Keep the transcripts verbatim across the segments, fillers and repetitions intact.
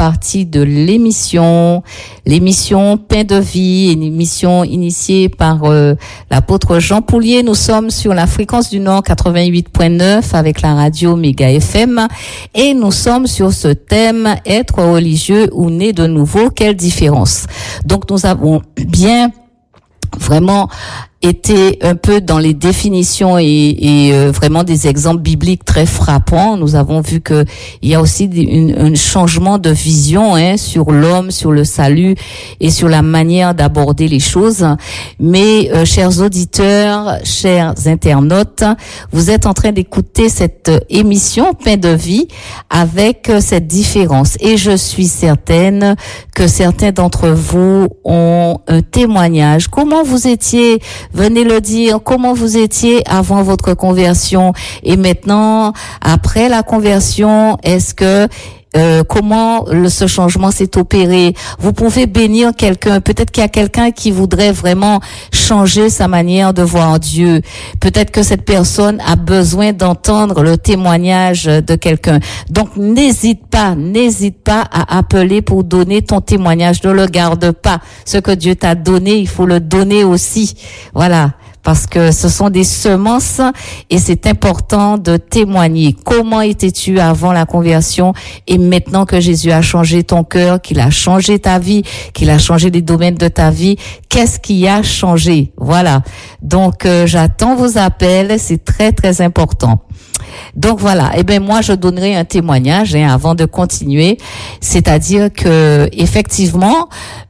partie de l'émission, l'émission Pain de Vie, une émission initiée par euh, l'apôtre Jean Poulier. Nous sommes sur la fréquence du Nord quatre-vingt-huit point neuf avec la radio Méga F M et nous sommes sur ce thème être religieux ou né de nouveau, quelle différence? Donc nous avons bien vraiment été un peu dans les définitions et, et euh, vraiment des exemples bibliques très frappants. Nous avons vu que il y a aussi une, un changement de vision hein, sur l'homme, sur le salut et sur la manière d'aborder les choses. Mais euh, chers auditeurs, chers internautes, vous êtes en train d'écouter cette émission Pain de Vie avec euh, cette différence. Et je suis certaine que certains d'entre vous ont un témoignage. Comment vous étiez? Venez le dire, comment vous étiez avant votre conversion et maintenant, après la conversion, est-ce que euh, comment le, ce changement s'est opéré? Vous pouvez bénir quelqu'un. Peut-être qu'il y a quelqu'un qui voudrait vraiment changer sa manière de voir Dieu. Peut-être que cette personne a besoin d'entendre le témoignage de quelqu'un. Donc, n'hésite pas, n'hésite pas à appeler pour donner ton témoignage. Ne le garde pas. Ce que Dieu t'a donné, il faut le donner aussi. Voilà. Parce que ce sont des semences et c'est important de témoigner. Comment étais-tu avant la conversion et maintenant que Jésus a changé ton cœur, qu'il a changé ta vie, qu'il a changé les domaines de ta vie, qu'est-ce qui a changé? Voilà. Donc, euh, j'attends vos appels. C'est très, très important. Donc voilà, eh ben moi je donnerai un témoignage hein, avant de continuer, c'est-à-dire que effectivement,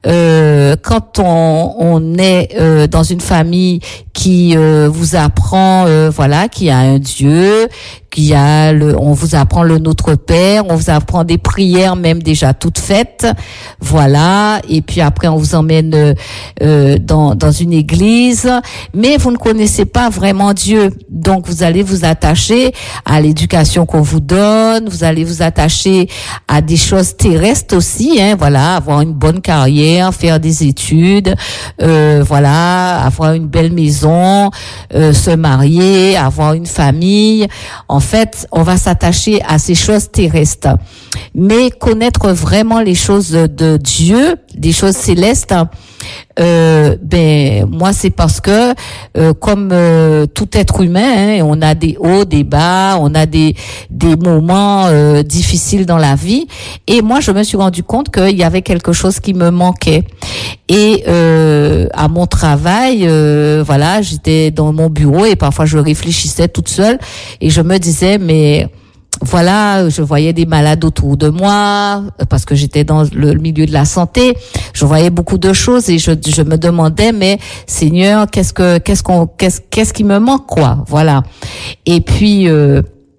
euh, quand on, on est euh, dans une famille qui euh, vous apprend, euh, voilà, qui a un Dieu, qui a le, on vous apprend le Notre Père, on vous apprend des prières même déjà toutes faites, voilà, et puis après on vous emmène euh, dans dans une église, mais vous ne connaissez pas vraiment Dieu, donc vous allez vous attacher à l'éducation qu'on vous donne, vous allez vous attacher à des choses terrestres aussi, hein, voilà, avoir une bonne carrière, faire des études, euh, voilà, avoir une belle maison, euh, se marier, avoir une famille. En fait, on va s'attacher à ces choses terrestres. Mais connaître vraiment les choses de Dieu, des choses célestes, euh, ben moi c'est parce que euh, comme euh, tout être humain, hein, on a des hauts, des bas, on a des des moments euh, difficiles dans la vie. Et moi je me suis rendu compte qu'il y avait quelque chose qui me manquait. Et euh, à mon travail, euh, voilà, j'étais dans mon bureau et parfois je réfléchissais toute seule et je me disais mais voilà, je voyais des malades autour de moi parce que j'étais dans le milieu de la santé. Je voyais beaucoup de choses et je, je me demandais, mais Seigneur, qu'est-ce que, qu'est-ce qu'on, qu'est-ce, qu'est-ce qui me manque, quoi, voilà. Et puis, euh,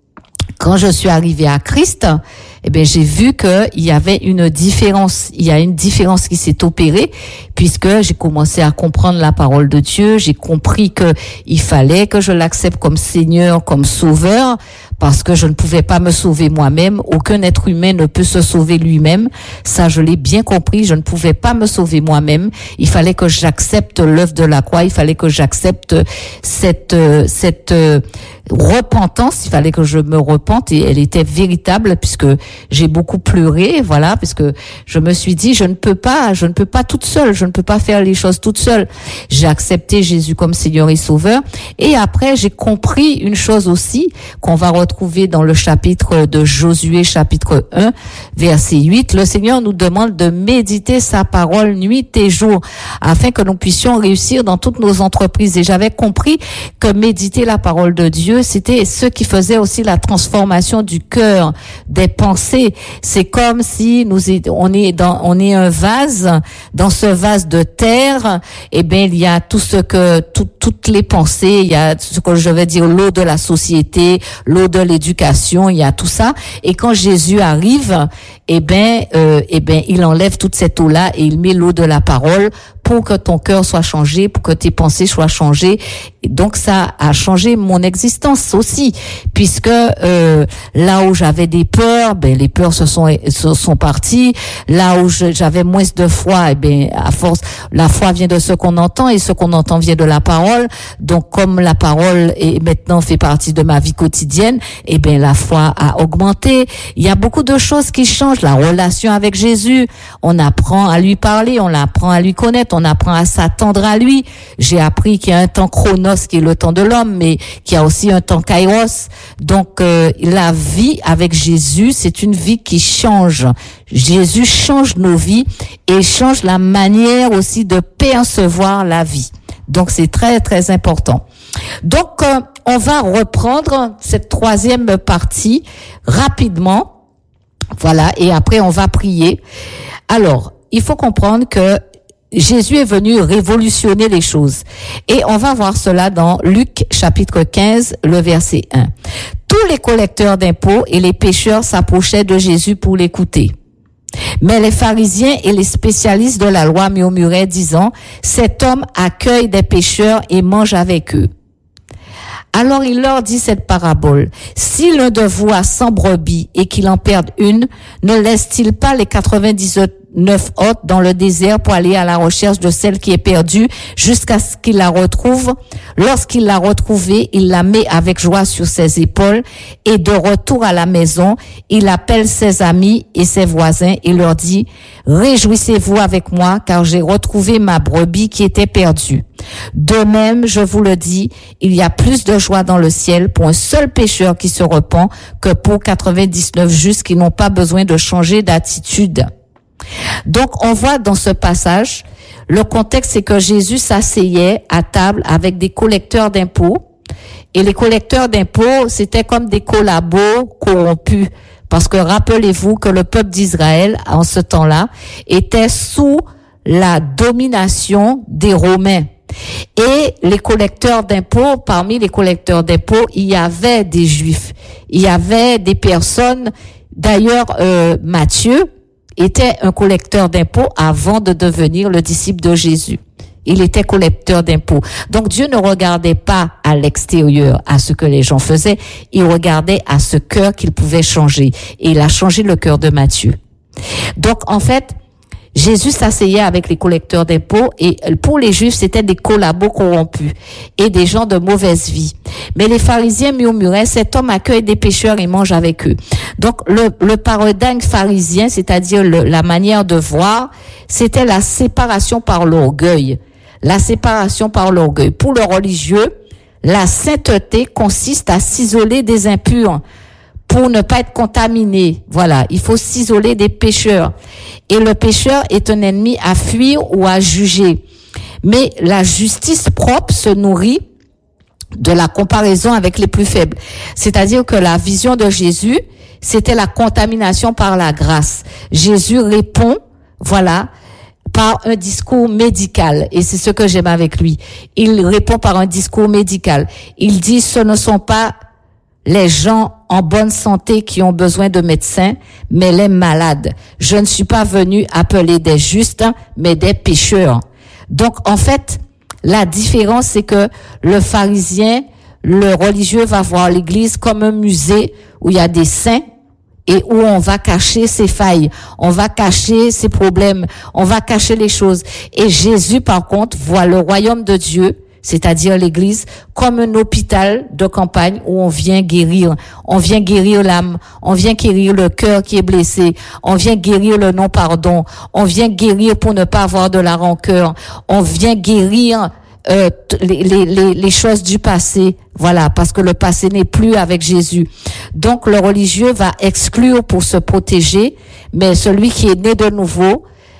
quand je suis arrivée à Christ, eh bien, j'ai vu que il y avait une différence. Il y a une différence qui s'est opérée puisque j'ai commencé à comprendre la parole de Dieu. J'ai compris que il fallait que je l'accepte comme Seigneur, comme Sauveur. Parce que je ne pouvais pas me sauver moi-même. Aucun être humain ne peut se sauver lui-même. Ça, je l'ai bien compris. Je ne pouvais pas me sauver moi-même. Il fallait que j'accepte l'œuvre de la croix. Il fallait que j'accepte cette, cette repentance. Il fallait que je me repente et elle était véritable puisque j'ai beaucoup pleuré. Voilà, puisque je me suis dit, je ne peux pas, je ne peux pas toute seule. Je ne peux pas faire les choses toute seule. J'ai accepté Jésus comme Seigneur et Sauveur. Et après, j'ai compris une chose aussi qu'on va retrouver dans le chapitre de Josué, chapitre un, verset huit. Le Seigneur nous demande de méditer sa parole nuit et jour afin que nous puissions réussir dans toutes nos entreprises. Et j'avais compris que méditer la parole de Dieu, c'était ce qui faisait aussi la transformation du cœur, des pensées. C'est comme si nous, on est dans, on est un vase. Dans ce vase de terre, eh bien, il y a tout ce que, tout, toutes les pensées, il y a ce que je vais dire l'eau de la société, l'eau de l'éducation, il y a tout ça. Et quand Jésus arrive, eh ben, euh, eh ben, il enlève toute cette eau-là et il met l'eau de la parole pour que ton cœur soit changé, pour que tes pensées soient changées. Et donc ça a changé mon existence aussi, puisque euh, là où j'avais des peurs, ben les peurs se sont se sont parties. Là où je, j'avais moins de foi, eh ben à force, la foi vient de ce qu'on entend et ce qu'on entend vient de la parole. Donc comme la parole est maintenant fait partie de ma vie quotidienne, eh ben la foi a augmenté. Il y a beaucoup de choses qui changent. La relation avec Jésus, on apprend à lui parler, on apprend à lui connaître, on apprend à s'attendre à lui. J'ai appris qu'il y a un temps chronos qui est le temps de l'homme, mais qu'il y a aussi un temps kairos. Donc euh, la vie avec Jésus, c'est une vie qui change. Jésus change nos vies et change la manière aussi de percevoir la vie. Donc c'est très très important. Donc euh, on va reprendre cette troisième partie rapidement. Voilà, et après on va prier. Alors, il faut comprendre que Jésus est venu révolutionner les choses. Et on va voir cela dans Luc chapitre quinze, le verset un. Tous les collecteurs d'impôts et les pécheurs s'approchaient de Jésus pour l'écouter. Mais les pharisiens et les spécialistes de la loi murmuraient, disant, « Cet homme accueille des pécheurs et mange avec eux. » Alors il leur dit cette parabole. Si l'un de vous a cent brebis et qu'il en perde une, ne laisse-t-il pas les quatre-vingt-dix-neuf autres dans le désert pour aller à la recherche de celle qui est perdue jusqu'à ce qu'il la retrouve? Lorsqu'il l'a retrouvée, il la met avec joie sur ses épaules et de retour à la maison, il appelle ses amis et ses voisins et leur dit, « Réjouissez-vous avec moi car j'ai retrouvé ma brebis qui était perdue. » De même, je vous le dis, il y a plus de joie dans le ciel pour un seul pécheur qui se repent que pour quatre-vingt-dix-neuf justes qui n'ont pas besoin de changer d'attitude. Donc, on voit dans ce passage, le contexte, c'est que Jésus s'asseyait à table avec des collecteurs d'impôts. Et les collecteurs d'impôts, c'était comme des collabos corrompus. Parce que rappelez-vous que le peuple d'Israël, en ce temps-là, était sous la domination des Romains. Et les collecteurs d'impôts, parmi les collecteurs d'impôts, il y avait des Juifs. Il y avait des personnes, d'ailleurs, euh, Matthieu était un collecteur d'impôts avant de devenir le disciple de Jésus. Il était collecteur d'impôts. Donc Dieu ne regardait pas à l'extérieur, à ce que les gens faisaient, il regardait à ce cœur qu'il pouvait changer. Et il a changé le cœur de Matthieu. Donc en fait, Jésus s'asseyait avec les collecteurs d'impôts et pour les Juifs, c'était des collabos corrompus et des gens de mauvaise vie. Mais les pharisiens murmuraient, cet homme accueille des pécheurs et mange avec eux. Donc le, le paradigme pharisien, c'est-à-dire le, la manière de voir, c'était la séparation par l'orgueil. La séparation par l'orgueil. Pour le religieux, la sainteté consiste à s'isoler des impurs pour ne pas être contaminé. Voilà, il faut s'isoler des pécheurs. Et le pécheur est un ennemi à fuir ou à juger. Mais la justice propre se nourrit de la comparaison avec les plus faibles. C'est-à-dire que la vision de Jésus, c'était la contamination par la grâce. Jésus répond, voilà, par un discours médical. Et c'est ce que j'aime avec lui. Il répond par un discours médical. Il dit, ce ne sont pas les gens en bonne santé qui ont besoin de médecins, mais les malades. Je ne suis pas venu appeler des justes, mais des pécheurs. Donc, en fait, la différence, c'est que le pharisien, le religieux va voir l'église comme un musée où il y a des saints et où on va cacher ses failles, on va cacher ses problèmes, on va cacher les choses. Et Jésus, par contre, voit le royaume de Dieu, c'est-à-dire l'église, comme un hôpital de campagne où on vient guérir. On vient guérir l'âme, on vient guérir le cœur qui est blessé, on vient guérir le non-pardon, on vient guérir pour ne pas avoir de la rancœur, on vient guérir euh, les, les, les choses du passé, voilà, parce que le passé n'est plus avec Jésus. Donc le religieux va exclure pour se protéger, mais celui qui est né de nouveau,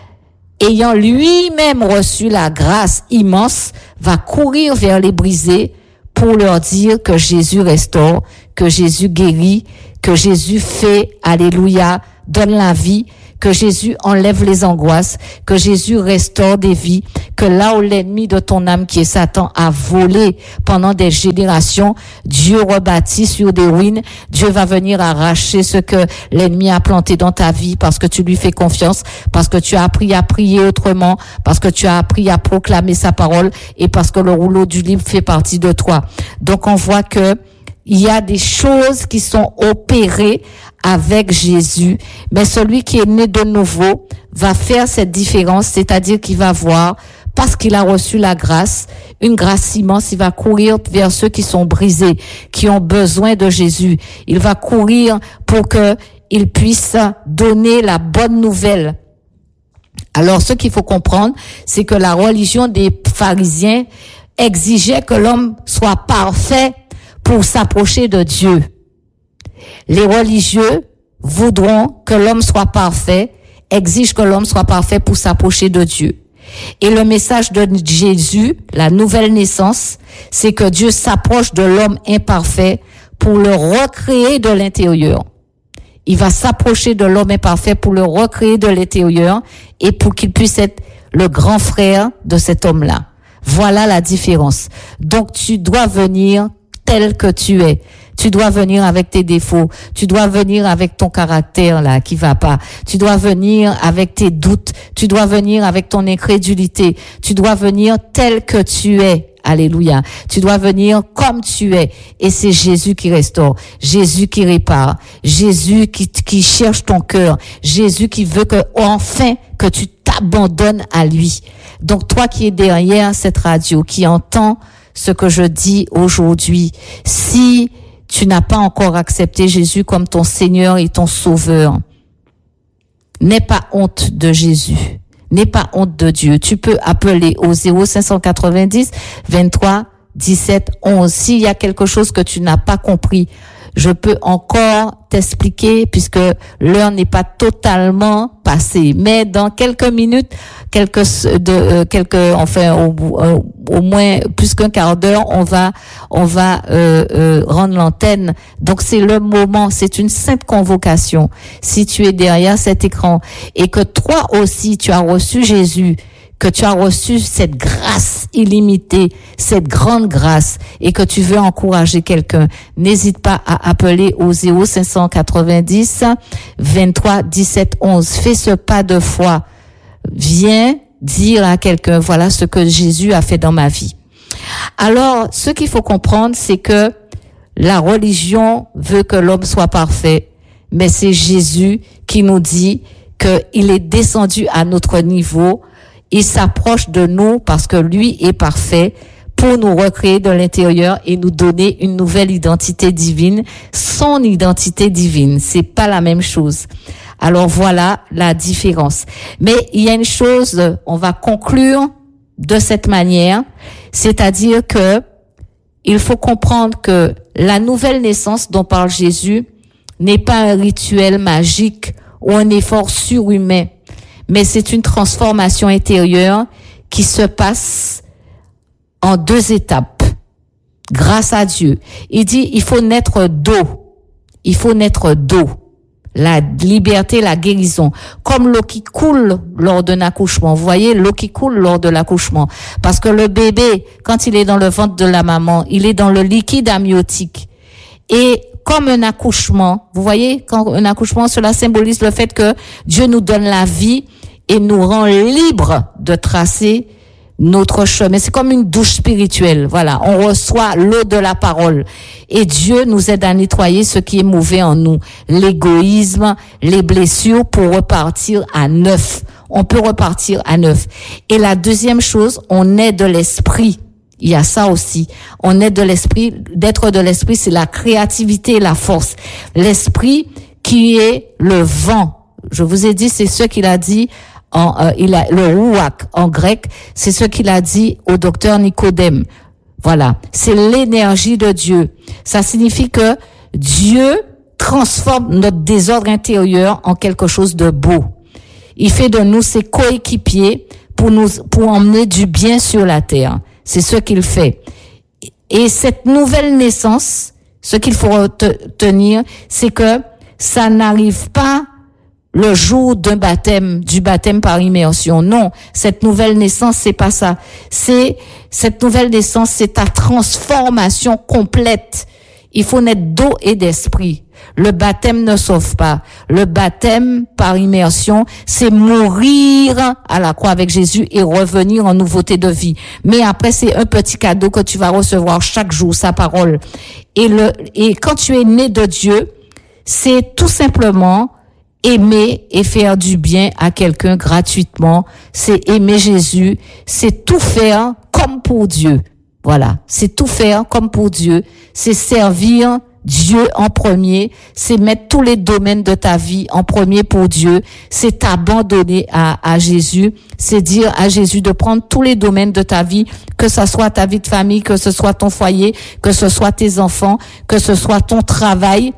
ayant lui-même reçu la grâce immense, va courir vers les brisés pour leur dire que Jésus restaure, que Jésus guérit, que Jésus fait, alléluia, donne la vie, que Jésus enlève les angoisses, que Jésus restaure des vies, que là où l'ennemi de ton âme qui est Satan a volé pendant des générations, Dieu rebâtit sur des ruines, Dieu va venir arracher ce que l'ennemi a planté dans ta vie parce que tu lui fais confiance, parce que tu as appris à prier autrement, parce que tu as appris à proclamer sa parole et parce que le rouleau du livre fait partie de toi. Donc on voit que il y a des choses qui sont opérées avec Jésus, mais celui qui est né de nouveau va faire cette différence, c'est-à-dire qu'il va voir, parce qu'il a reçu la grâce, une grâce immense, il va courir vers ceux qui sont brisés, qui ont besoin de Jésus. Il va courir pour que il puisse donner la bonne nouvelle. Alors, ce qu'il faut comprendre, c'est que la religion des pharisiens exigeait que l'homme soit parfait pour s'approcher de Dieu. Les religieux voudront que l'homme soit parfait, exigent que l'homme soit parfait pour s'approcher de Dieu. Et le message de Jésus, la nouvelle naissance, c'est que Dieu s'approche de l'homme imparfait pour le recréer de l'intérieur. Il va s'approcher de l'homme imparfait pour le recréer de l'intérieur et pour qu'il puisse être le grand frère de cet homme-là. Voilà la différence. Donc tu dois venir tel que tu es. Tu dois venir avec tes défauts. Tu dois venir avec ton caractère là qui va pas. Tu dois venir avec tes doutes. Tu dois venir avec ton incrédulité. Tu dois venir tel que tu es. Alléluia. Tu dois venir comme tu es. Et c'est Jésus qui restaure. Jésus qui répare. Jésus qui, qui cherche ton cœur. Jésus qui veut que, enfin, que tu t'abandonnes à lui. Donc, toi qui es derrière cette radio, qui entends ce que je dis aujourd'hui, si tu n'as pas encore accepté Jésus comme ton Seigneur et ton Sauveur, n'aie pas honte de Jésus. N'aie pas honte de Dieu. Tu peux appeler au zéro cinq cent quatre-vingt-dix, vingt-trois, dix-sept, onze. S'il y a quelque chose que tu n'as pas compris, je peux encore t'expliquer puisque l'heure n'est pas totalement passée. Mais dans quelques minutes, quelques, de, euh, quelques, enfin, au, euh, au moins plus qu'un quart d'heure, on va, on va euh, euh, rendre l'antenne. Donc c'est le moment, c'est une sainte convocation. Si tu es derrière cet écran et que toi aussi tu as reçu Jésus, que tu as reçu cette grâce illimitée, cette grande grâce, et que tu veux encourager quelqu'un, n'hésite pas à appeler au zéro cinq cent quatre-vingt-dix, vingt-trois, dix-sept, onze. Fais ce pas de foi. Viens dire à quelqu'un, voilà ce que Jésus a fait dans ma vie. Alors, ce qu'il faut comprendre, c'est que la religion veut que l'homme soit parfait, mais c'est Jésus qui nous dit qu'il est descendu à notre niveau. Il s'approche de nous parce que lui est parfait pour nous recréer de l'intérieur et nous donner une nouvelle identité divine, son identité divine. C'est pas la même chose. Alors voilà la différence. Mais il y a une chose, on va conclure de cette manière, c'est-à-dire que il faut comprendre que la nouvelle naissance dont parle Jésus n'est pas un rituel magique ou un effort surhumain, mais c'est une transformation intérieure qui se passe en deux étapes, grâce à Dieu. Il dit, il faut naître d'eau. Il faut naître d'eau. La liberté, la guérison. Comme l'eau qui coule lors d'un accouchement. Vous voyez, l'eau qui coule lors de l'accouchement. Parce que le bébé, quand il est dans le ventre de la maman, il est dans le liquide amniotique. Et comme un accouchement, vous voyez, quand un accouchement, cela symbolise le fait que Dieu nous donne la vie et nous rend libres de tracer notre chemin. C'est comme une douche spirituelle. Voilà, on reçoit l'eau de la parole. Et Dieu nous aide à nettoyer ce qui est mauvais en nous. L'égoïsme, les blessures pour repartir à neuf. On peut repartir à neuf. Et la deuxième chose, on est de l'esprit. Il y a ça aussi. On est de l'esprit. D'être de l'esprit, c'est la créativité et la force. L'esprit qui est le vent. Je vous ai dit, c'est ce qu'il a dit en, euh, il a, le ruach en grec, c'est ce qu'il a dit au docteur Nicodème. Voilà. C'est l'énergie de Dieu. Ça signifie que Dieu transforme notre désordre intérieur en quelque chose de beau. Il fait de nous ses coéquipiers pour nous, pour emmener du bien sur la terre. C'est ce qu'il fait. Et cette nouvelle naissance, ce qu'il faut retenir, c'est que ça n'arrive pas le jour d'un baptême, du baptême par immersion. Non, cette nouvelle naissance, c'est pas ça. C'est, cette nouvelle naissance, c'est ta transformation complète. Il faut naître d'eau et d'esprit. Le baptême ne sauve pas. Le baptême par immersion, c'est mourir à la croix avec Jésus et revenir en nouveauté de vie. Mais après, c'est un petit cadeau que tu vas recevoir chaque jour, sa parole. Et le, et quand tu es né de Dieu, c'est tout simplement aimer et faire du bien à quelqu'un gratuitement. C'est aimer Jésus. C'est tout faire comme pour Dieu. Voilà. C'est tout faire comme pour Dieu. C'est servir Dieu en premier. C'est mettre tous les domaines de ta vie en premier pour Dieu. C'est t'abandonner à, à Jésus. C'est dire à Jésus de prendre tous les domaines de ta vie, que ce soit ta vie de famille, que ce soit ton foyer, que ce soit tes enfants, que ce soit ton travail,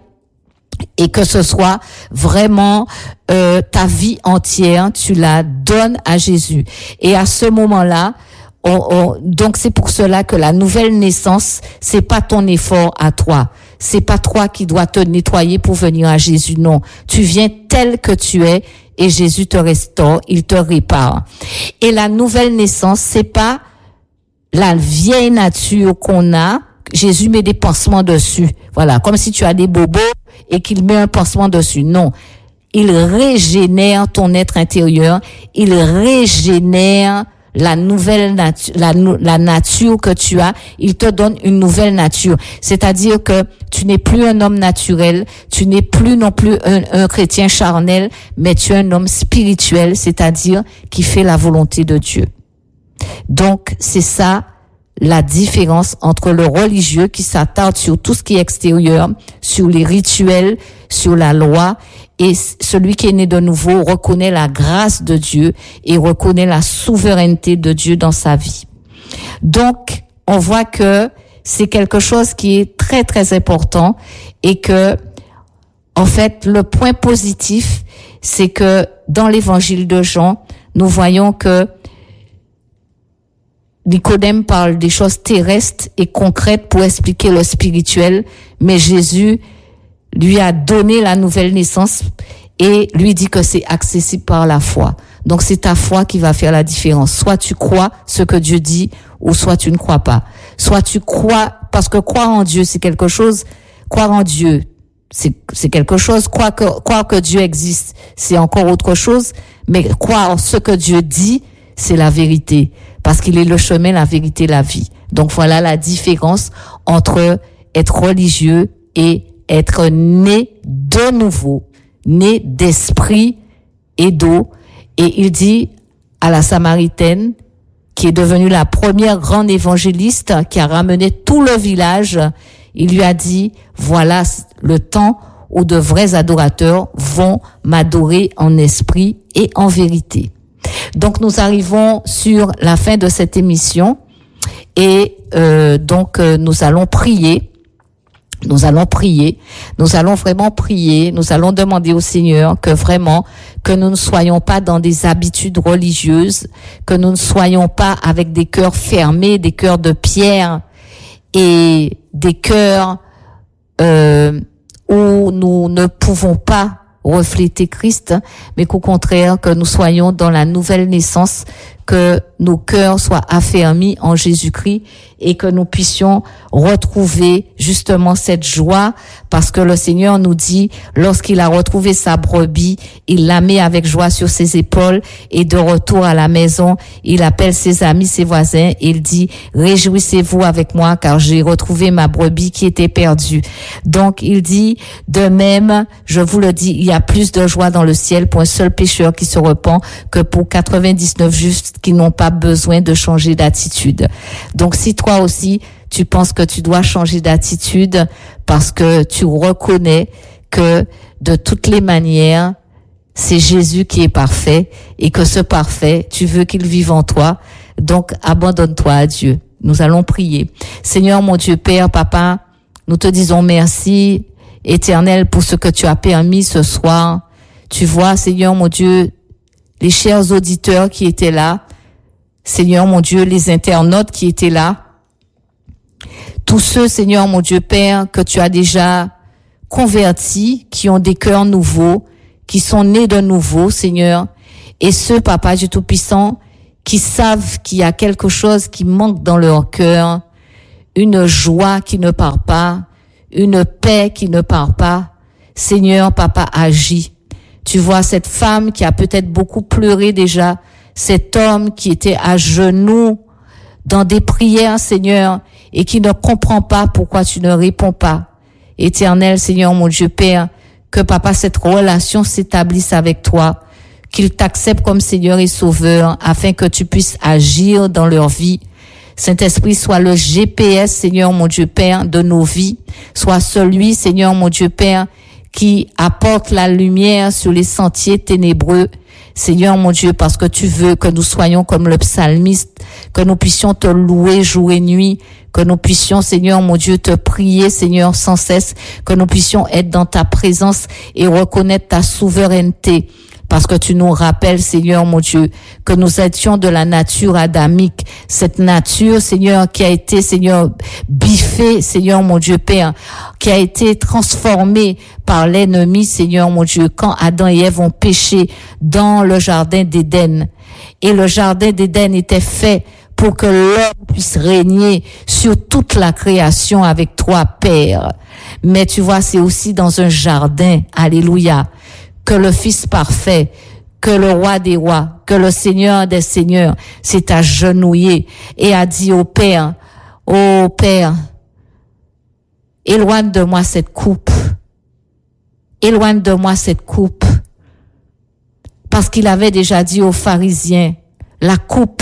et que ce soit vraiment euh, ta vie entière, tu la donnes à Jésus. Et à ce moment-là, on, on, donc c'est pour cela que la nouvelle naissance, c'est pas ton effort à toi. C'est pas toi qui dois te nettoyer pour venir à Jésus. Non, tu viens tel que tu es et Jésus te restaure, il te répare. Et la nouvelle naissance, c'est pas la vieille nature qu'on a. Jésus met des pansements dessus. Voilà, comme si tu as des bobos et qu'il met un pansement dessus. Non, il régénère ton être intérieur. Il régénère la nouvelle nature, la, la nature que tu as. Il te donne une nouvelle nature. C'est-à-dire que tu n'es plus un homme naturel. Tu n'es plus non plus un, un chrétien charnel, mais tu es un homme spirituel, c'est-à-dire qui fait la volonté de Dieu. Donc, c'est ça la différence entre le religieux qui s'attarde sur tout ce qui est extérieur, sur les rituels, sur la loi, et celui qui est né de nouveau reconnaît la grâce de Dieu et reconnaît la souveraineté de Dieu dans sa vie. Donc, on voit que c'est quelque chose qui est très, très important et que, en fait, le point positif, c'est que dans l'évangile de Jean, nous voyons que Nicodème parle des choses terrestres et concrètes pour expliquer le spirituel, mais Jésus lui a donné la nouvelle naissance et lui dit que c'est accessible par la foi. Donc c'est ta foi qui va faire la différence. Soit tu crois ce que Dieu dit, ou soit tu ne crois pas. Soit tu crois, parce que croire en Dieu, c'est quelque chose, croire en Dieu, c'est, c'est quelque chose, croire que, croire que Dieu existe, c'est encore autre chose, mais croire en ce que Dieu dit, c'est la vérité. Parce qu'il est le chemin, la vérité, la vie. Donc voilà la différence entre être religieux et être né de nouveau, né d'esprit et d'eau. Et il dit à la Samaritaine, qui est devenue la première grande évangéliste, qui a ramené tout le village, il lui a dit, voilà le temps où de vrais adorateurs vont m'adorer en esprit et en vérité. Donc nous arrivons sur la fin de cette émission et euh, donc euh, nous allons prier, nous allons prier, nous allons vraiment prier, nous allons demander au Seigneur que vraiment que nous ne soyons pas dans des habitudes religieuses, que nous ne soyons pas avec des cœurs fermés, des cœurs de pierre et des cœurs euh, où nous ne pouvons pas refléter Christ, mais qu'au contraire, que nous soyons dans la nouvelle naissance, que nos cœurs soient affermis en Jésus-Christ et que nous puissions retrouver justement cette joie, parce que le Seigneur nous dit, lorsqu'il a retrouvé sa brebis, il la met avec joie sur ses épaules et de retour à la maison, il appelle ses amis, ses voisins et il dit, réjouissez-vous avec moi car j'ai retrouvé ma brebis qui était perdue. Donc il dit, de même, je vous le dis, il y a plus de joie dans le ciel pour un seul pécheur qui se repent que pour quatre-vingt-dix-neuf justes qui n'ont pas besoin de changer d'attitude. Donc si toi aussi, tu penses que tu dois changer d'attitude parce que tu reconnais que de toutes les manières, c'est Jésus qui est parfait et que ce parfait, tu veux qu'il vive en toi. Donc abandonne-toi à Dieu. Nous allons prier. Seigneur, mon Dieu, Père, Papa, nous te disons merci, Éternel, pour ce que tu as permis ce soir. Tu vois, Seigneur, mon Dieu, les chers auditeurs qui étaient là, Seigneur mon Dieu, les internautes qui étaient là, tous ceux, Seigneur mon Dieu Père, que tu as déjà convertis, qui ont des cœurs nouveaux, qui sont nés de nouveau, Seigneur, et ceux, Papa Dieu Tout-Puissant, qui savent qu'il y a quelque chose qui manque dans leur cœur, une joie qui ne part pas, une paix qui ne part pas. Seigneur, Papa, agis. Tu vois cette femme qui a peut-être beaucoup pleuré déjà, cet homme qui était à genoux dans des prières, Seigneur, et qui ne comprend pas pourquoi tu ne réponds pas. Éternel, Seigneur, mon Dieu Père, que Papa, cette relation s'établisse avec toi, qu'il t'accepte comme Seigneur et Sauveur, afin que tu puisses agir dans leur vie. Saint-Esprit, soit le G P S, Seigneur, mon Dieu Père, de nos vies, soit celui, Seigneur, mon Dieu Père, qui apporte la lumière sur les sentiers ténébreux. Seigneur mon Dieu, parce que tu veux que nous soyons comme le psalmiste, que nous puissions te louer jour et nuit, que nous puissions, Seigneur mon Dieu, te prier, Seigneur, sans cesse, que nous puissions être dans ta présence et reconnaître ta souveraineté. Parce que tu nous rappelles, Seigneur mon Dieu, que nous étions de la nature adamique. Cette nature, Seigneur, qui a été, Seigneur, biffée, Seigneur mon Dieu Père, qui a été transformée par l'ennemi, Seigneur mon Dieu, quand Adam et Ève ont péché dans le jardin d'Éden. Et le jardin d'Éden était fait pour que l'homme puisse régner sur toute la création avec toi, Père. Mais tu vois, c'est aussi dans un jardin, alléluia, que le Fils parfait, que le Roi des rois, que le Seigneur des seigneurs s'est agenouillé et a dit au Père, ô Père, éloigne de moi cette coupe, éloigne de moi cette coupe, parce qu'il avait déjà dit aux pharisiens, la coupe,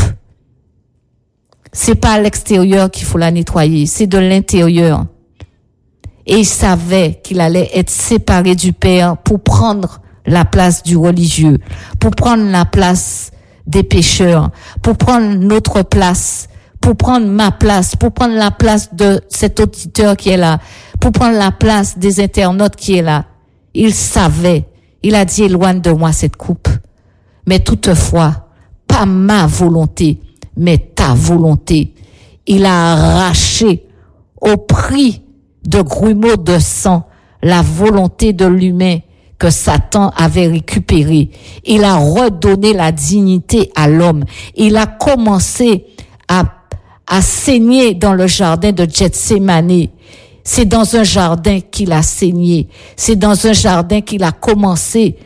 c'est pas à l'extérieur qu'il faut la nettoyer, c'est de l'intérieur. Et il savait qu'il allait être séparé du Père pour prendre la place du religieux, pour prendre la place des pécheurs, pour prendre notre place, pour prendre ma place, pour prendre la place de cet auditeur qui est là, pour prendre la place des internautes qui est là. Il savait, il a dit, éloigne de moi cette coupe. Mais toutefois, pas ma volonté, mais ta volonté. Il a arraché au prix de grumeaux de sang la volonté de l'humain que Satan avait récupéré. Il a redonné la dignité à l'homme. Il a commencé à, à saigner dans le jardin de Gethsémani. C'est dans un jardin qu'il a saigné. C'est dans un jardin qu'il a commencé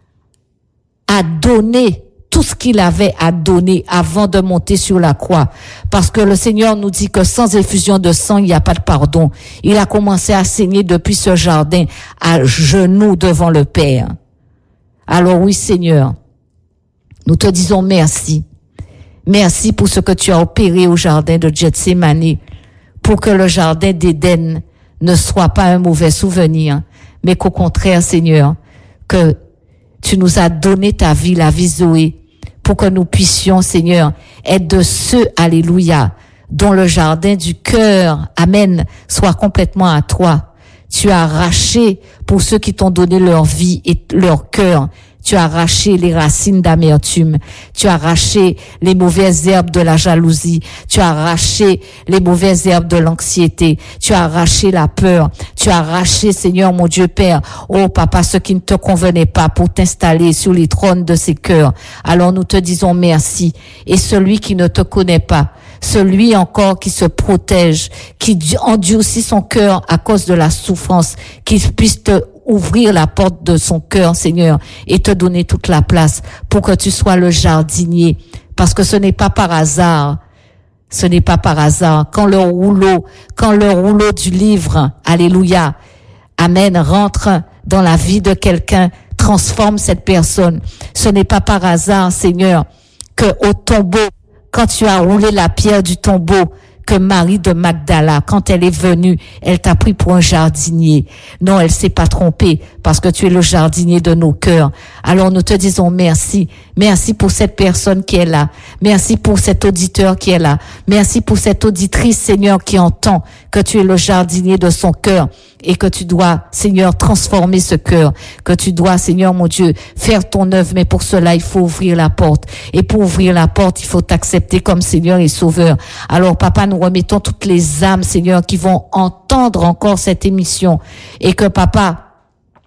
à donner tout ce qu'il avait à donner avant de monter sur la croix. Parce que le Seigneur nous dit que sans effusion de sang, il n'y a pas de pardon. Il a commencé à saigner depuis ce jardin, à genoux devant le Père. Alors oui, Seigneur, nous te disons merci. Merci pour ce que tu as opéré au jardin de Gethsémani, pour que le jardin d'Éden ne soit pas un mauvais souvenir, mais qu'au contraire, Seigneur, que tu nous as donné ta vie, la vie Zoé, pour que nous puissions, Seigneur, être de ceux, alléluia, dont le jardin du cœur, amen, soit complètement à toi. Tu as arraché pour ceux qui t'ont donné leur vie et leur cœur. Tu as arraché les racines d'amertume. Tu as arraché les mauvaises herbes de la jalousie. Tu as arraché les mauvaises herbes de l'anxiété. Tu as arraché la peur. Tu as arraché, Seigneur mon Dieu Père, oh Papa, ce qui ne te convenait pas pour t'installer sur les trônes de ces cœurs. Alors nous te disons merci. Et celui qui ne te connaît pas, celui encore qui se protège, qui endurcit son cœur à cause de la souffrance, qu'il puisse te ouvrir la porte de son cœur, Seigneur, et te donner toute la place pour que tu sois le jardinier. Parce que ce n'est pas par hasard, ce n'est pas par hasard. Quand le rouleau, quand le rouleau du livre, alléluia, amen, rentre dans la vie de quelqu'un, transforme cette personne. Ce n'est pas par hasard, Seigneur, que au tombeau, quand tu as roulé la pierre du tombeau, que Marie de Magdala, quand elle est venue, elle t'a pris pour un jardinier. Non, elle s'est pas trompée, parce que tu es le jardinier de nos cœurs. Alors nous te disons merci. Merci pour cette personne qui est là. Merci pour cet auditeur qui est là. Merci pour cette auditrice, Seigneur, qui entend que tu es le jardinier de son cœur et que tu dois, Seigneur, transformer ce cœur. Que tu dois, Seigneur, mon Dieu, faire ton œuvre. Mais pour cela, il faut ouvrir la porte. Et pour ouvrir la porte, il faut t'accepter comme Seigneur et Sauveur. Alors, Papa, nous remettons toutes les âmes, Seigneur, qui vont entendre encore cette émission. Et que, Papa,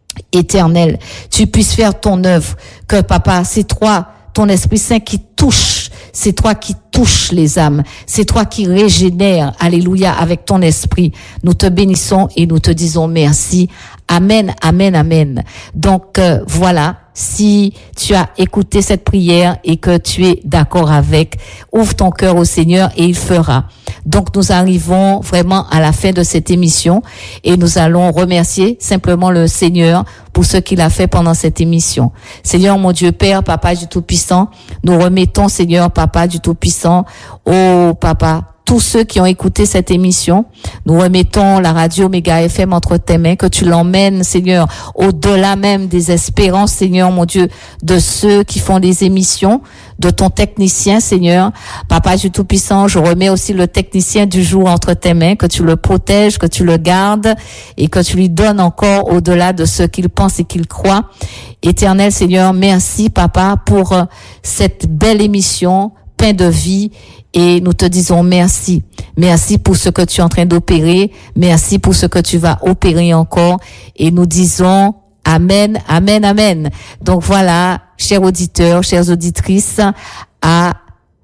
Éternel, tu puisses faire ton œuvre, que papa, c'est toi, ton Esprit Saint qui touche, c'est toi qui touche les âmes, c'est toi qui régénère, alléluia, avec ton esprit. Nous te bénissons et nous te disons merci. Amen, amen, amen. Donc euh, voilà, si tu as écouté cette prière et que tu es d'accord avec, ouvre ton cœur au Seigneur et il fera. Donc nous arrivons vraiment à la fin de cette émission et nous allons remercier simplement le Seigneur pour ce qu'il a fait pendant cette émission. Seigneur mon Dieu Père, Papa du Tout-Puissant, nous remettons Seigneur Papa du Tout-Puissant, oh Papa, tous ceux qui ont écouté cette émission, nous remettons la radio Méga F M entre tes mains, que tu l'emmènes, Seigneur, au-delà même des espérances, Seigneur, mon Dieu, de ceux qui font des émissions, de ton technicien, Seigneur. Papa du Tout-Puissant, je remets aussi le technicien du jour entre tes mains, que tu le protèges, que tu le gardes et que tu lui donnes encore au-delà de ce qu'il pense et qu'il croit. Éternel Seigneur, merci, Papa, pour cette belle émission, Pain de vie. Et nous te disons merci. Merci pour ce que tu es en train d'opérer. Merci pour ce que tu vas opérer encore. Et nous disons amen, amen, amen. Donc voilà, chers auditeurs, chères auditrices, à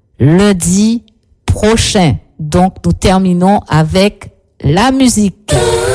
lundi prochain. Donc nous terminons avec la musique.